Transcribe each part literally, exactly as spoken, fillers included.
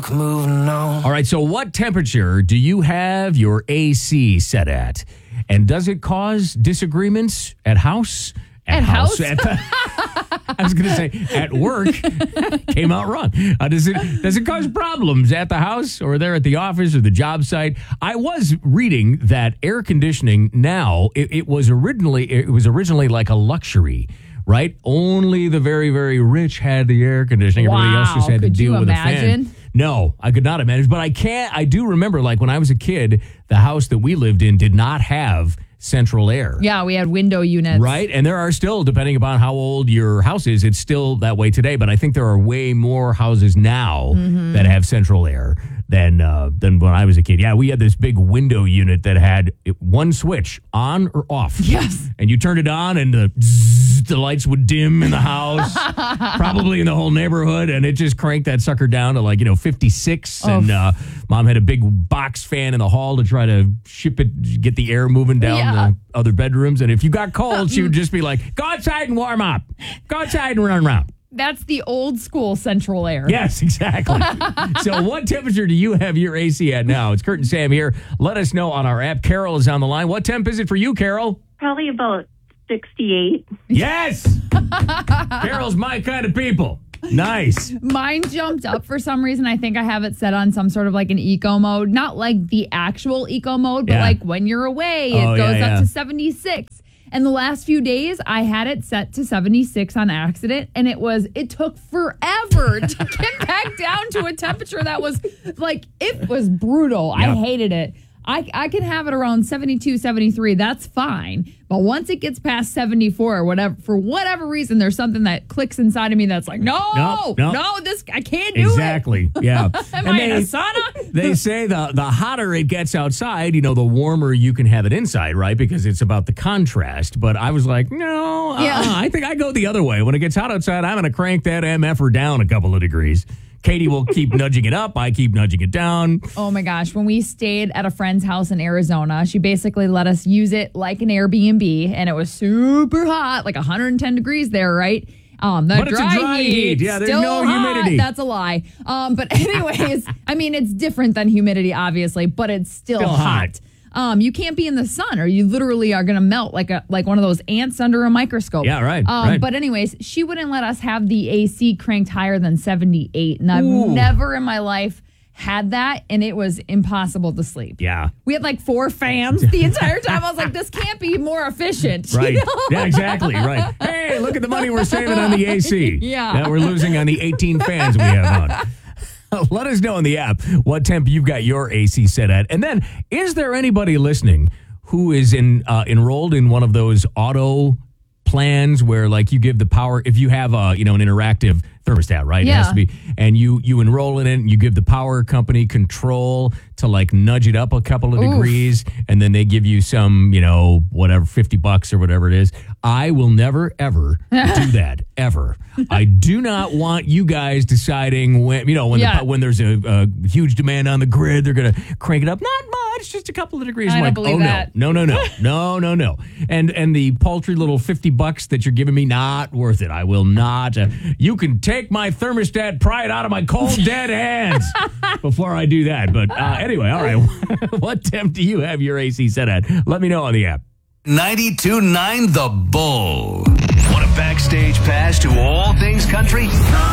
look, moving on. All right, so what temperature do you have your A C set at? And does it cause disagreements at house? At house? At the, I was going to say at work. Came out wrong. Uh, does it does it cause problems at the house or there at the office or the job site? I was reading that air conditioning now, it, it was originally it was originally like a luxury. Right? Only the very, very rich had the air conditioning. Wow. Everybody else just had Could to deal you with imagine? a fan. No, I could not imagine. But I can't. I do remember, like, when I was a kid, the house that we lived in did not have central air. Yeah, we had window units. Right? And there are still, depending upon how old your house is, it's still that way today. But I think there are way more houses now mm-hmm. that have central air than uh, than when I was a kid. Yeah, we had this big window unit that had one switch, on or off. Yes. And you turned it on and the zzz, the lights would dim in the house, probably in the whole neighborhood, and it just cranked that sucker down to like, you know, fifty-six. Oh. And uh, Mom had a big box fan in the hall to try to ship it, get the air moving down Yeah. the other bedrooms. And if you got cold, she would just be like, go outside and warm up. Go outside and run around. That's the old school central air. Yes, exactly. So what temperature do you have your A C at now? It's Kurt and Sam here. Let us know on our app. Carol is on the line. What temp is it for you, Carol? Probably about sixty-eight. Yes. Carol's my kind of people. Nice. Mine jumped up for some reason. I think I have it set on some sort of like an eco mode. Not like the actual eco mode, but Yeah. like when you're away, Oh, it goes yeah, up yeah. to seventy-six. And the last few days, I had it set to seventy-six on accident, and it was, it took forever to get back down to a temperature that was like, it was brutal. Yeah. I hated it. I, I can have it around seventy-two, seventy-three. That's fine. But once it gets past seventy-four or whatever, for whatever reason, there's something that clicks inside of me that's like, no, Nope, nope. no, this, I can't do Exactly. Yeah. it. Am And I they- in a sauna? They say the the hotter it gets outside, you know, the warmer you can have it inside, right? Because it's about the contrast. But I was like, no, uh-uh. Yeah. I think I go the other way. When it gets hot outside, I'm going to crank that M F er down a couple of degrees. Katie will keep nudging it up. I keep nudging it down. Oh my gosh. When we stayed at a friend's house in Arizona, she basically let us use it like an Airbnb, and it was super hot, like one hundred ten degrees there, right? Um, the But it's a dry, dry heat, heat. Yeah, there's still no hot. humidity. That's a lie. Um, but anyways, I mean, it's different than humidity, obviously, but it's still, Still hot. hot. Um, you can't be in the sun, or you literally are going to melt like a like one of those ants under a microscope. Yeah, right, Um, right. But anyways, she wouldn't let us have the A C cranked higher than seventy-eight, and I've Ooh. never in my life had that, and it was impossible to sleep. Yeah. We had like four fans the entire time. I was like, this can't be more efficient. Right. You know? Yeah, exactly. Right. Hey, look at the money we're saving on the A C. Yeah. That we're losing on the eighteen fans we have on. Let us know in the app what temp you've got your A C set at. And then, is there anybody listening who is in uh, enrolled in one of those auto plans where, like, you give the power, if you have a, you know, an interactive thermostat, right? It has Yeah. to be, and you you enroll in it, and you give the power company control to like nudge it up a couple of Oof. degrees, and then they give you some, you know, whatever, fifty bucks or whatever it is. I will never ever do that ever. I do not want you guys deciding when, you know, when Yeah. the, when there's a, a huge demand on the grid, they're gonna crank it up. Not much, just a couple of degrees. I I'm don't like, believe oh that. no, no, no, no, no, no, no. And and the paltry little fifty bucks that you're giving me, not worth it. I will not. Uh, you can take my thermostat, pry it out of my cold dead hands before I do that. But uh, anyway, all right. What temp do you have your A C set at? Let me know on the app. ninety-two point nine The Bull. Want a backstage pass to all things country?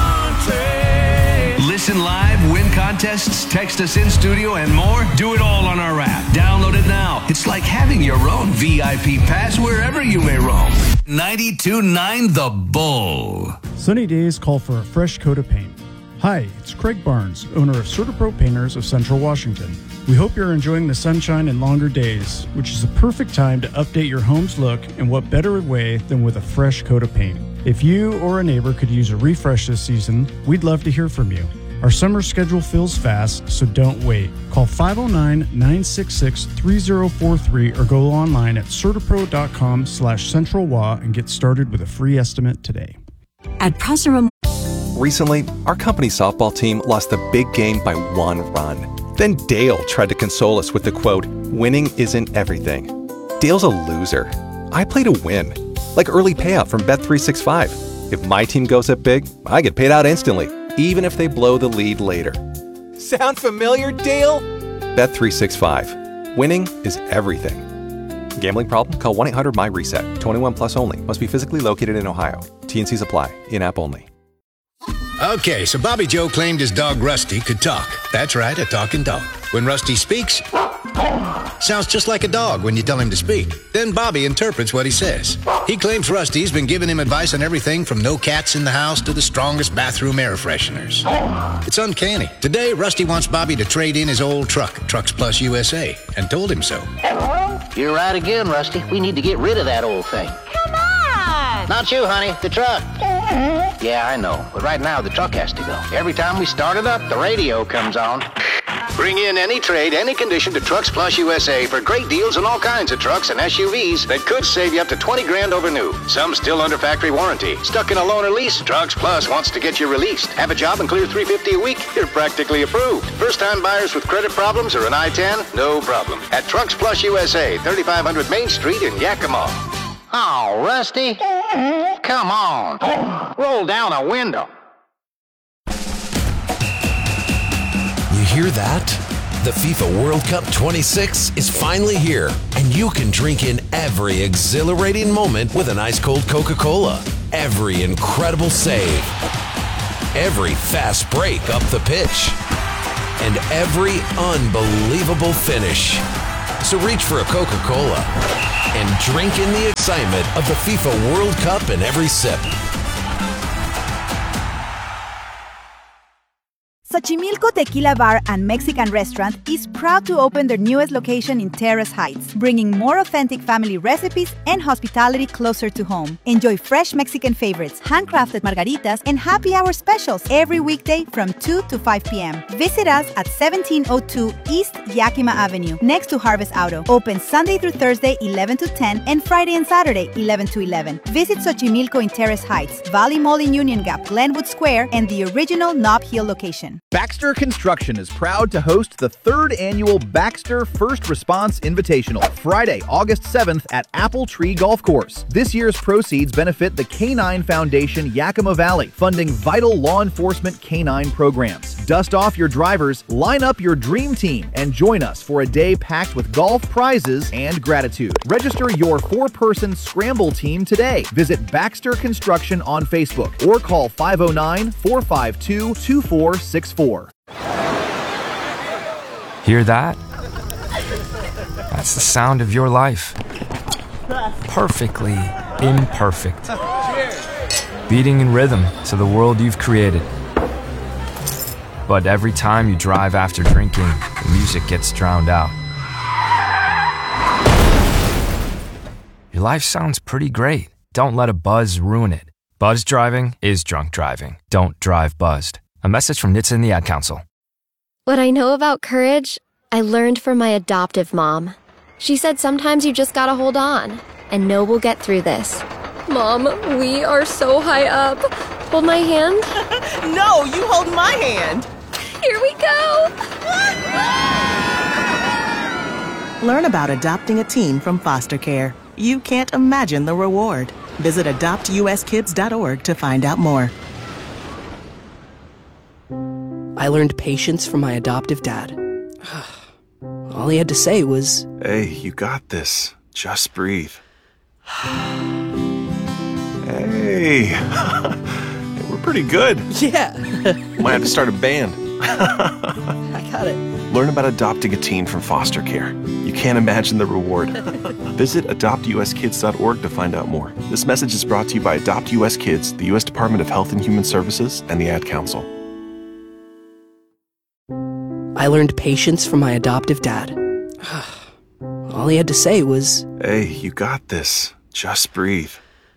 Listen live, win contests, text us in studio, and more? Do it all on our app. Download it now. It's like having your own V I P pass wherever you may roam. ninety-two point nine The Bull. Sunny days call for a fresh coat of paint. Hi, it's Craig Barnes, owner of CertaPro Painters of Central Washington. We hope you're enjoying the sunshine and longer days, which is a perfect time to update your home's look, and what better way than with a fresh coat of paint. If you or a neighbor could use a refresh this season, we'd love to hear from you. Our summer schedule fills fast, so don't wait. Call five oh nine, nine six six, three oh four three or go online at certapro.com slash centralwa and get started with a free estimate today. At Proserum. Recently, our company softball team lost the big game by one run. Then Dale tried to console us with the quote, "Winning isn't everything." Dale's a loser. I play to win. Like early payout from Bet three sixty-five. If my team goes up big, I get paid out instantly, even if they blow the lead later. Sound familiar, Dale? Bet three sixty-five. Winning is everything. Gambling problem? Call one eight hundred M Y reset. twenty-one plus only. Must be physically located in Ohio. T N Cs apply. In-app only. Okay, so Bobby Joe claimed his dog Rusty could talk. That's right, a talking dog. When Rusty speaks, sounds just like a dog when you tell him to speak. Then Bobby interprets what he says. He claims Rusty's been giving him advice on everything from no cats in the house to the strongest bathroom air fresheners. It's uncanny. Today, Rusty wants Bobby to trade in his old truck, Trucks Plus U S A, and told him so. You're right again, Rusty. We need to get rid of that old thing. Come on! Not you, honey. The truck. Yeah, I know. But right now, the truck has to go. Every time we start it up, the radio comes on. Bring in any trade, any condition to Trucks Plus U S A for great deals on all kinds of trucks and S U Vs that could save you up to twenty grand over new. Some still under factory warranty. Stuck in a loan or lease? Trucks Plus wants to get you released. Have a job and clear three hundred fifty dollars a week? You're practically approved. First-time buyers with credit problems or an I ten? No problem. At Trucks Plus U S A, thirty-five hundred Main Street in Yakima. Oh, Rusty. Come on. Roll down a window. You hear that? The FIFA World Cup twenty-six is finally here, and you can drink in every exhilarating moment with an ice-cold Coca-Cola. Every incredible save, every fast break up the pitch, and every unbelievable finish. So reach for a Coca-Cola and drink in the excitement of the FIFA World Cup in every sip. Xochimilco Tequila Bar and Mexican Restaurant is proud to open their newest location in Terrace Heights, bringing more authentic family recipes and hospitality closer to home. Enjoy fresh Mexican favorites, handcrafted margaritas, and happy hour specials every weekday from two to five p.m. Visit us at seventeen oh two East Yakima Avenue, next to Harvest Auto. Open Sunday through Thursday, eleven to ten, and Friday and Saturday, eleven to eleven. Visit Xochimilco in Terrace Heights, Valley Mall in Union Gap, Glenwood Square, and the original Nob Hill location. Baxter Construction is proud to host the third annual Baxter First Response Invitational, Friday, August seventh at Apple Tree Golf Course. This year's proceeds benefit the K nine Foundation Yakima Valley, funding vital law enforcement K nine programs. Dust off your drivers, line up your dream team, and join us for a day packed with golf prizes and gratitude. Register your four-person scramble team today. Visit Baxter Construction on Facebook or call five oh nine, four five two, two four six four. Hear that? That's the sound of your life. Perfectly imperfect. Beating in rhythm to the world you've created. But every time you drive after drinking, the music gets drowned out. Your life sounds pretty great. Don't let a buzz ruin it. Buzz driving is drunk driving. Don't drive buzzed. A message from N H T S A and the Ad Council. What I know about courage, I learned from my adoptive mom. She said sometimes you just gotta hold on and know we'll get through this. Mom, we are so high up. Hold my hand. No, you hold my hand. Here we go. Learn about adopting a teen from foster care. You can't imagine the reward. Visit adopt u s kids dot org to find out more. I learned patience from my adoptive dad. All he had to say was, "Hey, you got this. Just breathe." Hey, we're pretty good. Yeah. Might have to start a band. I got it. Learn about adopting a teen from foster care. You can't imagine the reward. Visit adopt u s kids dot org to find out more. This message is brought to you by Adopt U S Kids, the U S Department of Health and Human Services, and the Ad Council. I learned patience from my adoptive dad. All he had to say was, "Hey, you got this. Just breathe."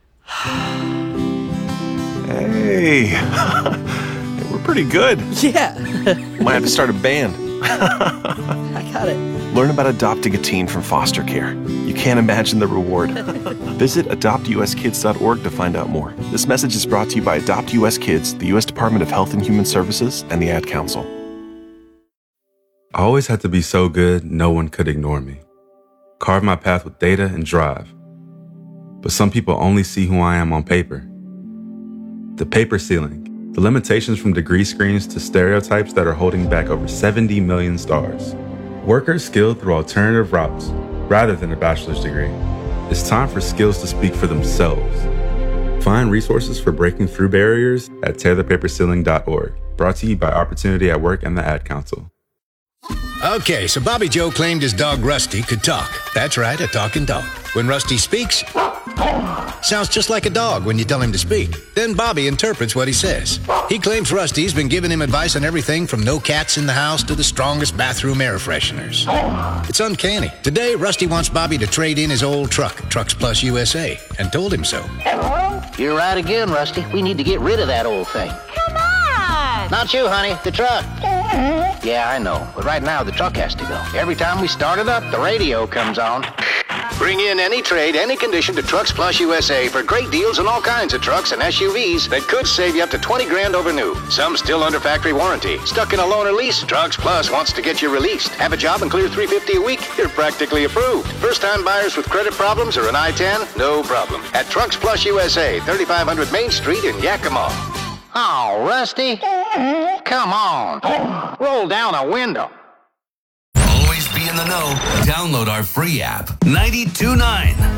Hey, we're pretty good. Yeah. Might have to start a band. I got it. Learn about adopting a teen from foster care. You can't imagine the reward. Visit adopt u s kids dot org to find out more. This message is brought to you by Adopt U S Kids, the U S Department of Health and Human Services, and the Ad Council. I always had to be so good, no one could ignore me. Carve my path with data and drive. But some people only see who I am on paper. The paper ceiling The limitations from degree screens to stereotypes that are holding back over seventy million stars. Workers skilled through alternative routes rather than a bachelor's degree. It's time for skills to speak for themselves. Find resources for breaking through barriers at tear the paper ceiling dot org. Brought to you by Opportunity at Work and the Ad Council. Okay, so Bobby Joe claimed his dog Rusty could talk. That's right, a talking dog. When Rusty speaks, sounds just like a dog when you tell him to speak. Then Bobby interprets what he says. He claims Rusty's been giving him advice on everything from no cats in the house to the strongest bathroom air fresheners. It's uncanny. Today, Rusty wants Bobby to trade in his old truck, Trucks Plus U S A, and told him so. You're right again, Rusty. We need to get rid of that old thing. Come on! Not you, honey. The truck. Yeah, I know. But right now, the truck has to go. Every time we start it up, the radio comes on. Bring in any trade, any condition to Trucks Plus U S A for great deals on all kinds of trucks and S U Vs that could save you up to twenty grand over new. Some still under factory warranty. Stuck in a loan or lease? Trucks Plus wants to get you released. Have a job and clear three hundred fifty dollars a week? You're practically approved. First-time buyers with credit problems or an I ten? No problem. At Trucks Plus U S A, thirty-five hundred Main Street in Yakima. Oh, Rusty. Come on. Roll down a window. Always be in the know. Download our free app. ninety-two point nine